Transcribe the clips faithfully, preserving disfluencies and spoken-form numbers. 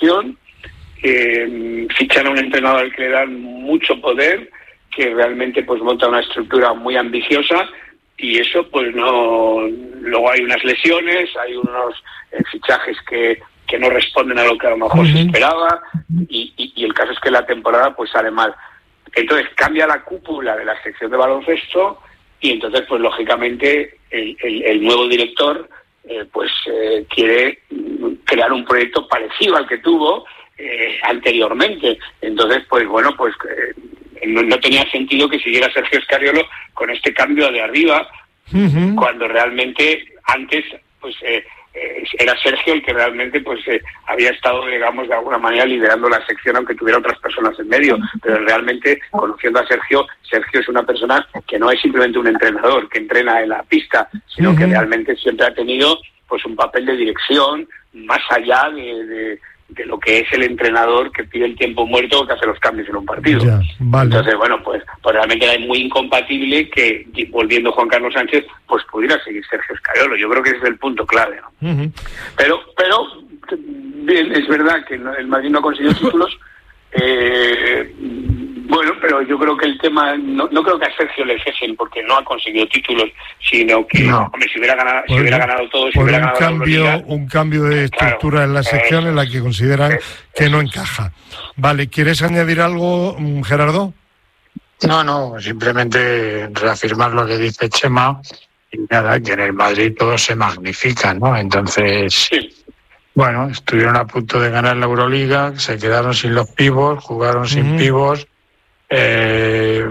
inversión, eh, fichan a un entrenador al que le dan mucho poder, que realmente pues monta una estructura muy ambiciosa, y eso pues no, luego hay unas lesiones, hay unos eh, fichajes que, que no responden a lo que a lo mejor uh-huh. se esperaba, y, y, y el caso es que la temporada pues sale mal. Entonces cambia la cúpula de la sección de baloncesto, y entonces pues lógicamente el, el, el nuevo director eh, pues eh, quiere crear un proyecto parecido al que tuvo eh, anteriormente. Entonces pues bueno, pues eh, no, no tenía sentido que siguiera Sergio Scariolo con este cambio de arriba, uh-huh. cuando realmente antes pues eh, eh, era Sergio el que realmente pues eh, había estado, digamos, de alguna manera liderando la sección, aunque tuviera otras personas en medio. Pero realmente, conociendo a Sergio, Sergio es una persona que no es simplemente un entrenador que entrena en la pista, sino uh-huh. que realmente siempre ha tenido pues un papel de dirección más allá de, de, de lo que es el entrenador que pide el tiempo muerto o que hace los cambios en un partido. Ya, vale. Entonces, bueno, pues, pues realmente era muy incompatible que, volviendo Juan Carlos Sánchez, pues pudiera seguir Sergio Scariolo. Yo creo que ese es el punto clave, ¿no? Uh-huh. Pero, pero bien, es verdad que el Madrid no ha conseguido títulos. Eh, bueno, pero yo creo que el tema, no, no creo que a Sergio le cesen porque no ha conseguido títulos, sino que, no. hombre, si hubiera ganado, si hubiera ganado todo, si hubiera un ganado cambio, la Euroliga, un cambio de estructura claro, en la sección eh, en la que consideran eh, que no encaja. Vale, ¿quieres añadir algo, Gerardo? No, no, simplemente reafirmar lo que dice Chema, y nada, que en el Madrid todo se magnifica, ¿no? Entonces, sí. bueno, estuvieron a punto de ganar la Euroliga, se quedaron sin los pivos, jugaron sin uh-huh. pivos, eh,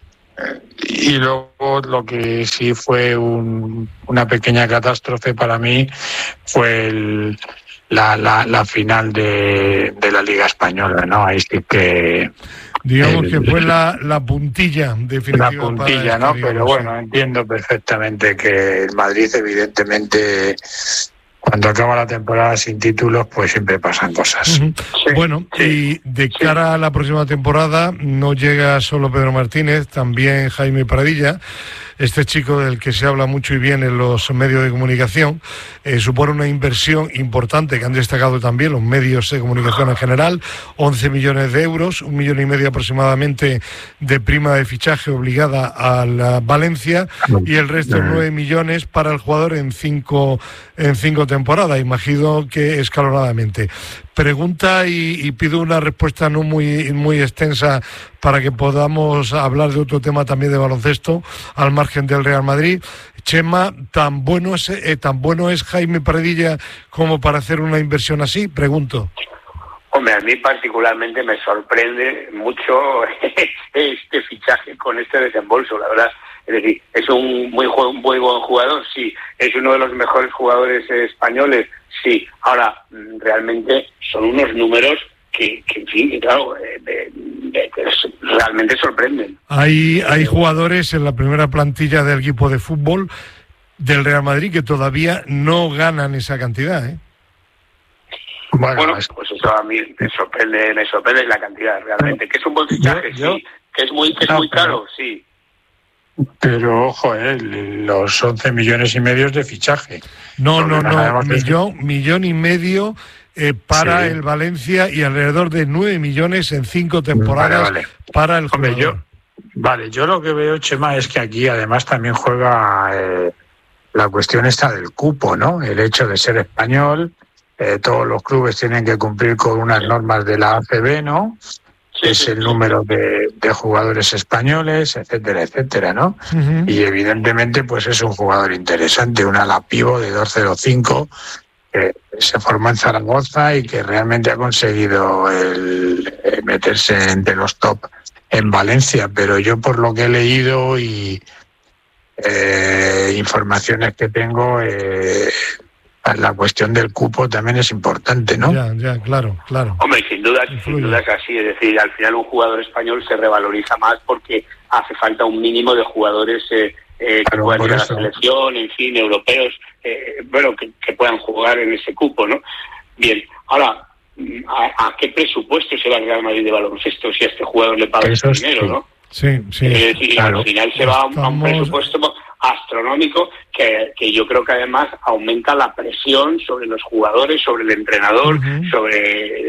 y luego lo que sí fue un, una pequeña catástrofe para mí fue el, la, la, la final de, de la Liga Española, ¿no? Ahí sí que... Digamos el, que fue la, la puntilla definitiva. La puntilla, ¿no? Pero bueno, entiendo perfectamente que el Madrid, evidentemente, cuando acaba la temporada sin títulos, pues siempre pasan cosas. Uh-huh. Sí, bueno, sí, y de cara sí. a la próxima temporada no llega solo Pedro Martínez, también Jaime Pradilla, este chico del que se habla mucho y bien en los medios de comunicación. Eh, supone una inversión importante que han destacado también los medios de comunicación en general, once millones de euros, un millón y medio aproximadamente de prima de fichaje obligada a la Valencia, y el resto nueve millones para el jugador en cinco, en cinco temporadas, imagino que escalonadamente. Pregunta y, y pido una respuesta no muy, muy extensa para que podamos hablar de otro tema también de baloncesto al margen del Real Madrid. Chema, ¿tan bueno es, eh, tan bueno es Jaime Pradilla como para hacer una inversión así? Pregunto. Hombre, a mí particularmente me sorprende mucho este fichaje con este desembolso, la verdad. Es decir, es un muy, muy buen jugador, sí. Es uno de los mejores jugadores españoles, sí. Ahora, realmente son unos números que, que en fin, claro, eh, eh, eh, realmente sorprenden. Hay, hay jugadores en la primera plantilla del equipo de fútbol del Real Madrid que todavía no ganan esa cantidad, ¿eh? Bueno, bueno pues eso a mí me sorprende, me sorprende la cantidad realmente. Que es un buen fichaje, yo, yo, sí. Que es muy, que es no, muy caro, pero, sí. Pero ojo, eh, los once millones y medio de fichaje. No, no, no, millón, es... millón y medio eh, para sí. el Valencia y alrededor de nueve millones en cinco temporadas vale, vale. para el jugador. Hombre, yo, vale, yo lo que veo, Chema, es que aquí además también juega eh, la cuestión esta del cupo, ¿no? El hecho de ser español, eh, todos los clubes tienen que cumplir con unas normas de la A C B, ¿no? Es el número de, de jugadores españoles, etcétera, etcétera, ¿no? Uh-huh. Y evidentemente pues es un jugador interesante, un ala pivo de dos cero cinco, que se formó en Zaragoza y que realmente ha conseguido el, el meterse entre los top en Valencia. Pero yo, por lo que he leído y eh, informaciones que tengo, eh, la cuestión del cupo también es importante, ¿no? Ya, ya, claro, claro. Hombre, sin duda, sin duda es así. Es decir, al final un jugador español se revaloriza más porque hace falta un mínimo de jugadores eh, eh, claro, que puedan ir a la selección, en fin, europeos, eh, bueno, que, que puedan jugar en ese cupo, ¿no? Bien, ahora, ¿a, a qué presupuesto se va el Real Madrid de baloncesto si a este jugador le paga ese dinero, sí. ¿no? Sí, sí. Es decir, claro. Al final se va a un, a un presupuesto astronómico que, que yo creo que además aumenta la presión sobre los jugadores, sobre el entrenador, uh-huh. sobre